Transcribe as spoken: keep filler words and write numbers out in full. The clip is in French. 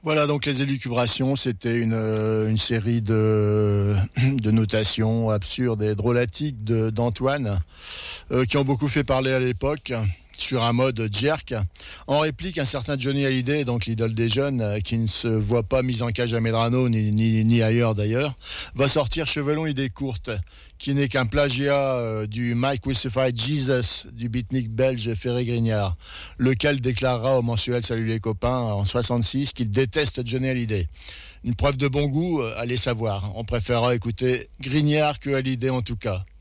Voilà, donc les élucubrations, c'était une, euh, une série de, de notations absurdes et drôlatiques de, d'Antoine, euh, qui ont beaucoup fait parler à l'époque, sur un mode jerk. En réplique, un certain Johnny Hallyday, donc l'idole des jeunes, euh, qui ne se voit pas mis en cage à Medrano, ni, ni, ni ailleurs d'ailleurs, va sortir Cheveux longs, idées courtes, qui n'est qu'un plagiat euh, du Mike Crucified Jesus du beatnik belge Ferré Grignard, lequel déclarera au mensuel Salut les copains en soixante-six qu'il déteste Johnny Hallyday. Une preuve de bon goût, euh, allez savoir. On préférera écouter Grignard que Hallyday en tout cas.